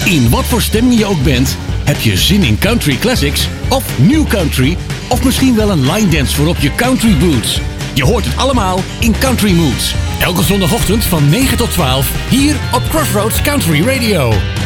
In wat voor stemming je ook bent, heb je zin in country classics of new country of misschien wel een line dance voor op je country boots. Je hoort het allemaal in Country Moods. Elke zondagochtend van 9 tot 12 hier op Crossroads Country Radio.